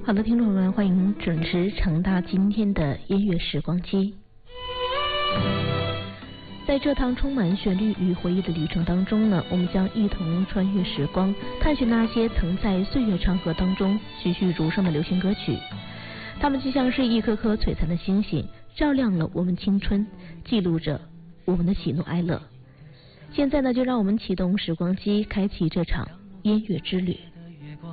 好的，听众朋友们，欢迎准时乘搭今天的音乐时光机。在这趟充满旋律与回忆的旅程当中呢，我们将一同穿越时光，探寻那些曾在岁月长河当中栩栩如生的流行歌曲。它们就像是一颗颗璀璨的星星，照亮了我们青春，记录着我们的喜怒哀乐。现在呢，就让我们启动时光机，开启这场音乐之旅。